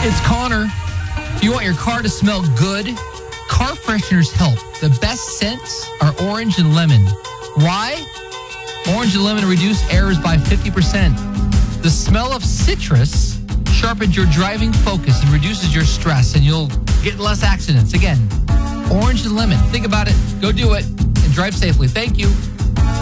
It's Connor. If you want your car to smell good, car fresheners help. The best scents are orange and lemon. Why? Orange and lemon reduce errors by 50%. The smell of citrus sharpens your driving focus and reduces your stress, and you'll get less accidents. Again, orange and lemon. Think about it. Go do it and drive safely. Thank you.